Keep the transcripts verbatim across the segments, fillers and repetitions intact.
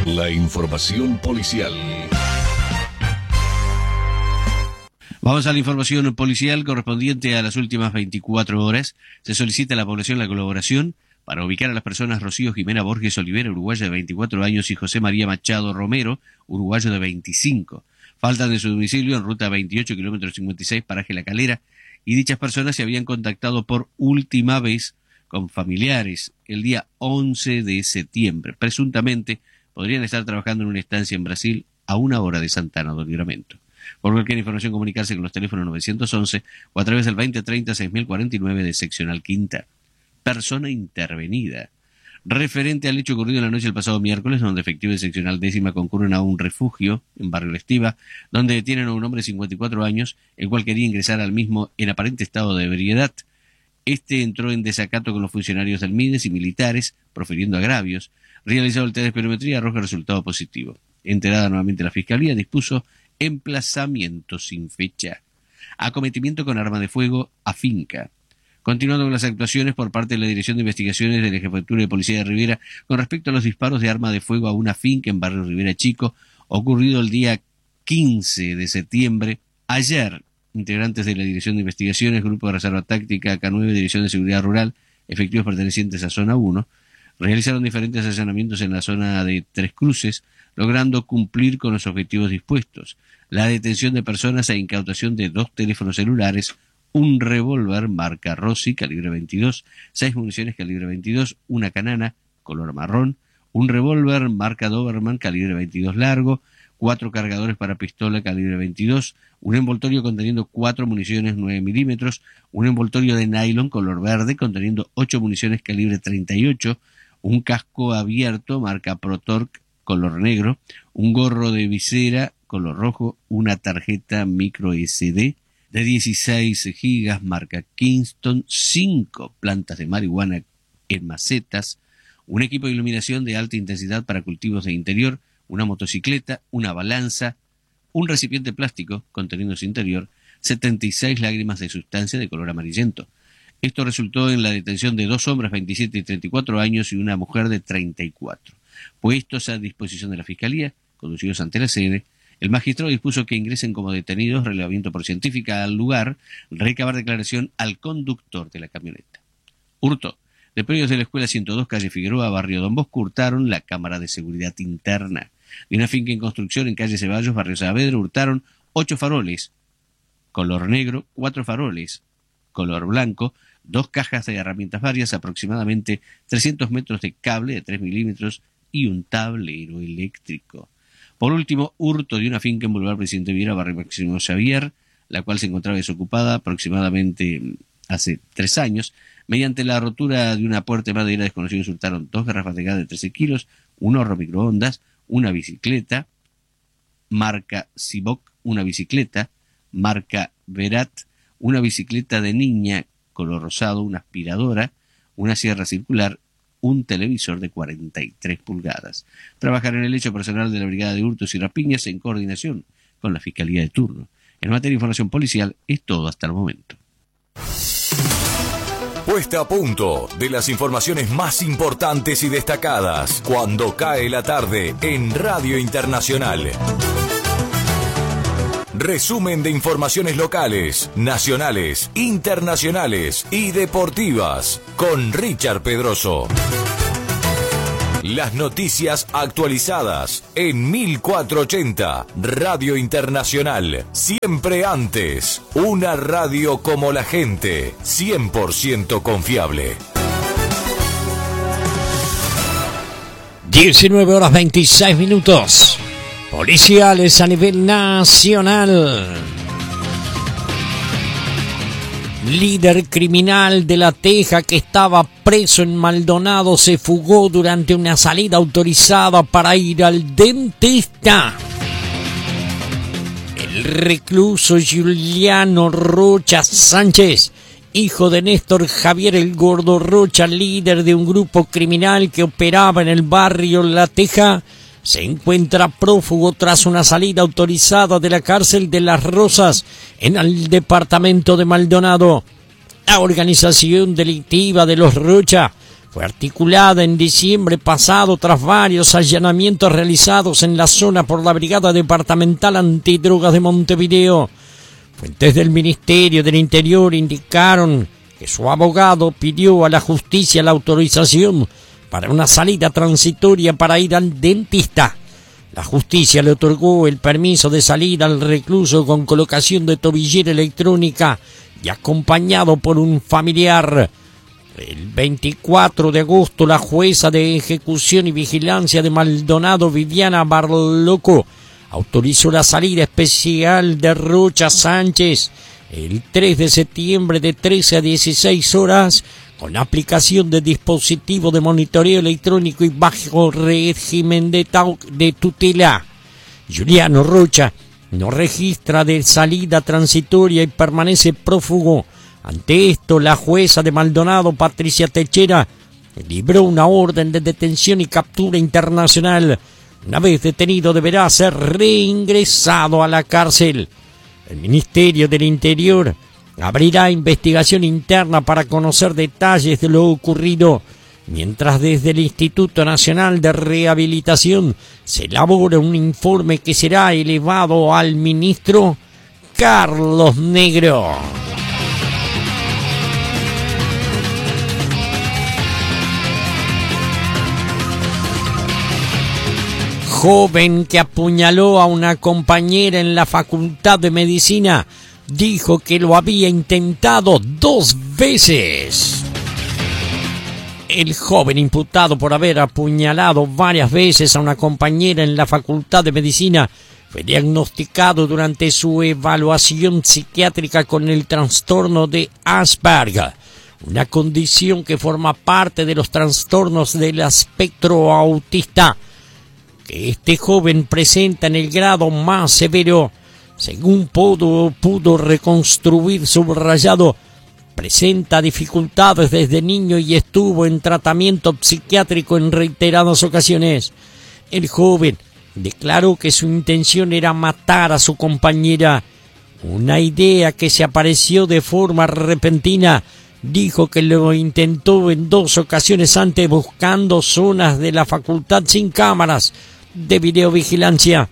La información policial. Vamos a la información policial correspondiente a las últimas veinticuatro horas. Se solicita a la población la colaboración para ubicar a las personas Rocío Jimena Borges Olivera, uruguaya de veinticuatro años, y José María Machado Romero, uruguayo de veinticinco. Faltan de su domicilio en ruta veintiocho, kilómetro cincuenta y seis, paraje La Calera, y dichas personas se habían contactado por última vez con familiares el día once de septiembre. Presuntamente podrían estar trabajando en una estancia en Brasil a una hora de Santana do Livramento. Por cualquier información, comunicarse con los teléfonos novecientos once o a través del veinte treinta seis mil cuarenta y nueve de seccional Quinta. Persona intervenida. Referente al hecho ocurrido en la noche del pasado miércoles, donde efectivos de seccional décima concurren a un refugio en Barrio La Estiva, donde detienen a un hombre de cincuenta y cuatro años, el cual quería ingresar al mismo en aparente estado de ebriedad. Este entró en desacato con los funcionarios del MIDES y militares, profiriendo agravios. Realizado el test de espirometría, arroja resultado positivo. Enterada nuevamente la Fiscalía, dispuso emplazamiento sin fecha. Acometimiento con arma de fuego a finca. Continuando con las actuaciones por parte de la Dirección de Investigaciones de la Jefatura de Policía de Rivera con respecto a los disparos de arma de fuego a una finca en Barrio Rivera Chico, ocurrido el día quince de septiembre. Ayer, integrantes de la Dirección de Investigaciones, Grupo de Reserva Táctica K nueve, Dirección de Seguridad Rural, efectivos pertenecientes a Zona uno, realizaron diferentes allanamientos en la zona de Tres Cruces, logrando cumplir con los objetivos dispuestos: la detención de personas e incautación de dos teléfonos celulares, un revólver marca Rossi calibre veintidós, seis municiones calibre veintidós, una canana color marrón, un revólver marca Doberman calibre veintidós largo, cuatro cargadores para pistola calibre veintidós, un envoltorio conteniendo cuatro municiones nueve milímetros, un envoltorio de nylon color verde conteniendo ocho municiones calibre treinta y ocho, un casco abierto marca Protorque color negro, un gorro de visera color rojo, una tarjeta micro ese de de dieciséis gigas marca Kingston, cinco plantas de marihuana en macetas, un equipo de iluminación de alta intensidad para cultivos de interior, una motocicleta, una balanza, un recipiente plástico conteniendo su interior, setenta y seis lágrimas de sustancia de color amarillento. Esto resultó en la detención de dos hombres, veintisiete y treinta y cuatro años, y una mujer de treinta y cuatro. Puestos a disposición de la Fiscalía, conducidos ante la sede, el magistrado dispuso que ingresen como detenidos, relevamiento por científica al lugar, recabar declaración al conductor de la camioneta. Hurto. De predios de la Escuela ciento dos, calle Figueroa, barrio Don Bosco, hurtaron la cámara de seguridad interna. De una finca en construcción en calle Ceballos, barrio Saavedra, hurtaron ocho faroles, color negro, cuatro faroles, color blanco, dos cajas de herramientas varias, aproximadamente trescientos metros de cable de tres milímetros y un tablero eléctrico. Por último, hurto de una finca en Boulevard Presidente Viera, barrio Máximo Xavier, la cual se encontraba desocupada aproximadamente hace tres años. Mediante la rotura de una puerta de madera, desconocidos hurtaron dos garrafas de gas de trece kilos, un horno microondas, una bicicleta, marca Ciboc, una bicicleta, marca Verat, una bicicleta de niña color rosado, una aspiradora, una sierra circular, un televisor de cuarenta y tres pulgadas. Trabajar en el hecho personal de la Brigada de Hurtos y Rapiñas en coordinación con la Fiscalía de turno. En materia de información policial es todo hasta el momento. Puesta a punto de las informaciones más importantes y destacadas cuando cae la tarde en Radio Internacional. Resumen de informaciones locales, nacionales, internacionales y deportivas con Richard Pedroso. Las noticias actualizadas en mil cuatrocientos ochenta, Radio Internacional. Siempre antes, una radio como la gente, cien por ciento confiable. diecinueve horas veintiséis minutos. Policiales a nivel nacional. Líder criminal de La Teja que estaba preso en Maldonado se fugó durante una salida autorizada para ir al dentista. El recluso Juliano Rocha Sánchez, hijo de Néstor Javier el Gordo Rocha, líder de un grupo criminal que operaba en el barrio La Teja, se encuentra prófugo tras una salida autorizada de la cárcel de Las Rosas en el departamento de Maldonado. La organización delictiva de los Rocha fue articulada en diciembre pasado tras varios allanamientos realizados en la zona por la Brigada Departamental Antidrogas de Montevideo. Fuentes del Ministerio del Interior indicaron que su abogado pidió a la justicia la autorización para una salida transitoria para ir al dentista. La justicia le otorgó el permiso de salida al recluso con colocación de tobillera electrónica y acompañado por un familiar. El veinticuatro de agosto, la jueza de ejecución y vigilancia de Maldonado, Viviana Barloco, autorizó la salida especial de Rocha Sánchez el tres de septiembre de trece a dieciséis horas con aplicación de dispositivo de monitoreo electrónico y bajo régimen de, de tutela. Juliano Rocha no registra de salida transitoria y permanece prófugo. Ante esto, la jueza de Maldonado, Patricia Techera, libró una orden de detención y captura internacional. Una vez detenido, deberá ser reingresado a la cárcel. El Ministerio del Interior abrirá investigación interna para conocer detalles de lo ocurrido, mientras desde el Instituto Nacional de Rehabilitación se elabora un informe que será elevado al ministro Carlos Negro. Joven que apuñaló a una compañera en la Facultad de Medicina dijo que lo había intentado dos veces. El joven imputado por haber apuñalado varias veces a una compañera en la Facultad de Medicina fue diagnosticado durante su evaluación psiquiátrica con el trastorno de Asperger, una condición que forma parte de los trastornos del espectro autista, que este joven presenta en el grado más severo. Según pudo, pudo reconstruir subrayado, presenta dificultades desde niño y estuvo en tratamiento psiquiátrico en reiteradas ocasiones. El joven declaró que su intención era matar a su compañera, una idea que se apareció de forma repentina. Dijo que lo intentó en dos ocasiones antes buscando zonas de la facultad sin cámaras de videovigilancia.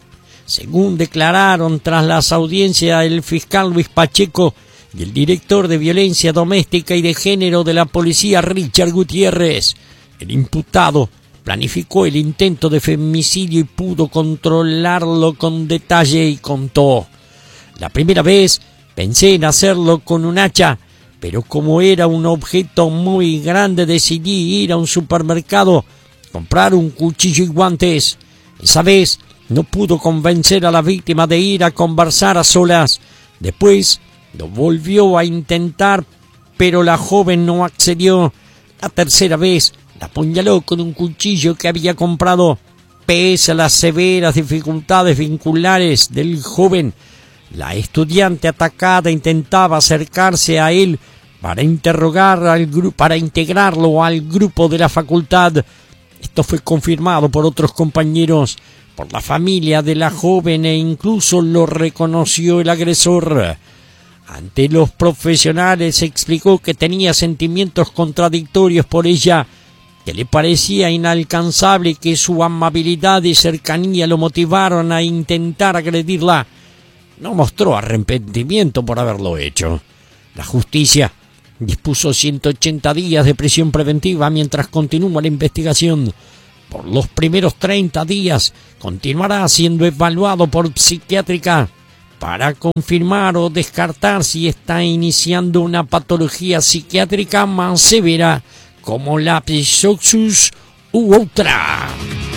Según declararon tras las audiencias el fiscal Luis Pacheco y el director de Violencia Doméstica y de Género de la Policía, Richard Gutiérrez, el imputado planificó el intento de femicidio y pudo controlarlo con detalle y contó: la primera vez pensé en hacerlo con un hacha, pero como era un objeto muy grande decidí ir a un supermercado, comprar un cuchillo y guantes. Esa vez no pudo convencer a la víctima de ir a conversar a solas. Después lo volvió a intentar, pero la joven no accedió. La tercera vez la apuñaló con un cuchillo que había comprado. Pese a las severas dificultades vinculares del joven, la estudiante atacada intentaba acercarse a él para interrogar al grupo, para integrarlo al grupo de la facultad. Esto fue confirmado por otros compañeros, por la familia de la joven, e incluso lo reconoció el agresor. Ante los profesionales explicó que tenía sentimientos contradictorios por ella, que le parecía inalcanzable y que su amabilidad y cercanía lo motivaron a intentar agredirla. No mostró arrepentimiento por haberlo hecho. La justicia dispuso ciento ochenta días de prisión preventiva mientras continúa la investigación. Por los primeros treinta días continuará siendo evaluado por psiquiátrica para confirmar o descartar si está iniciando una patología psiquiátrica más severa como la psicosis u otra.